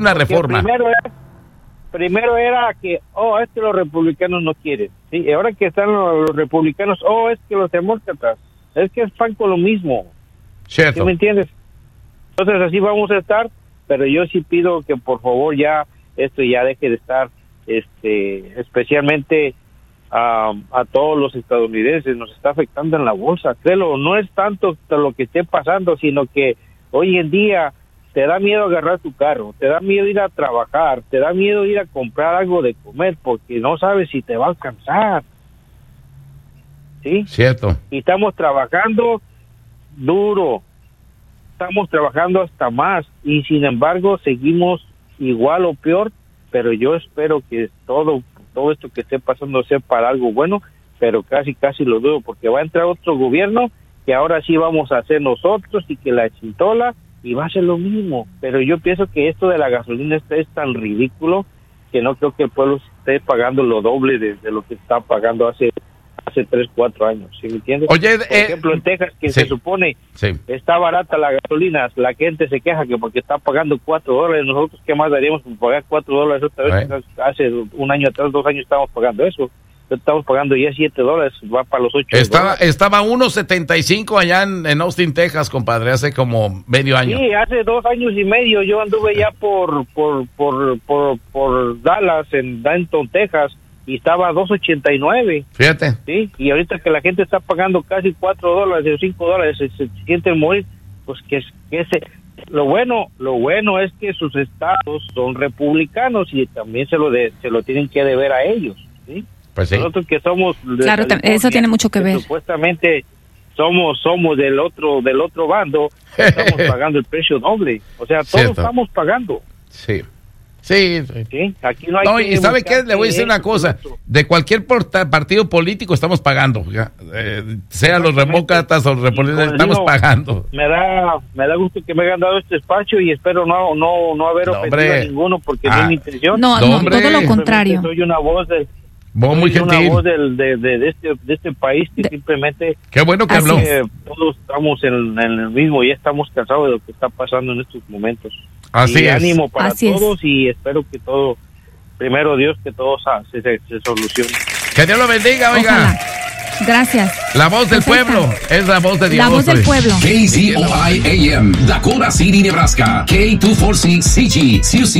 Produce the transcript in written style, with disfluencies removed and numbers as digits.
una reforma. Primero era que, es que los republicanos no quieren. Sí, y ahora que están los republicanos, es que los demócratas, es que están con lo mismo. Cierto. ¿Sí me entiendes? Entonces así vamos a estar, pero yo sí pido que por favor ya esto ya deje de estar, especialmente a todos los estadounidenses, nos está afectando en la bolsa. Créelo, no es tanto lo que esté pasando, sino que hoy en día te da miedo agarrar tu carro, te da miedo ir a trabajar, te da miedo ir a comprar algo de comer porque no sabes si te va a alcanzar. ¿Sí? Cierto. Y estamos trabajando duro, estamos trabajando hasta más y sin embargo seguimos igual o peor, pero yo espero que todo esto que esté pasando sea para algo bueno, pero casi lo dudo porque va a entrar otro gobierno que ahora sí vamos a hacer nosotros y que la chintola y va a ser lo mismo, pero yo pienso que esto de la gasolina es tan ridículo que no creo que el pueblo esté pagando lo doble de lo que está pagando hace 3-4 años, ¿sí me entiendes? Oye, por ejemplo en Texas que se supone está barata la gasolina, la gente se queja que porque está pagando $4, nosotros qué más daríamos por pagar $4 otra vez. Hace un año atrás, 2 años estábamos pagando eso. Estamos pagando ya $7, va para los $8. Estaba 1.75 allá en Austin, Texas, compadre, hace como medio año. Sí, hace 2 años y medio yo anduve ya por Dallas, en Denton, Texas, y estaba a $2.89. Fíjate. Sí, y ahorita que la gente está pagando casi $4 o $5, se sienten morir, pues lo bueno es que sus estados son republicanos y también se lo tienen que deber a ellos, ¿sí? Pues sí. Nosotros que somos claro, eso tiene mucho que ver. Supuestamente somos del otro bando, estamos pagando el precio doble. O sea, todos estamos pagando. Sí. Aquí no hay y ¿sabe qué? Le voy a decir una cosa. De cualquier partido político estamos pagando. Sean los demócratas o los republicanos, estamos pagando. Me da gusto que me hayan dado este espacio y espero no haber ofendido a ninguno porque no es mi intención. No, todo lo contrario. Soy una voz muy gentil. Una voz de este país que simplemente... Qué bueno que habló. Todos estamos en el mismo y ya estamos cansados de lo que está pasando en estos momentos. Así es. Ánimo para todos y espero que todo, primero Dios, que todo se solucione. Que Dios lo bendiga, oiga. Ojalá. Gracias. La voz del pueblo es la voz de Dios. La voz del pueblo. KZOI AM, Dakota City, Nebraska. K246CG,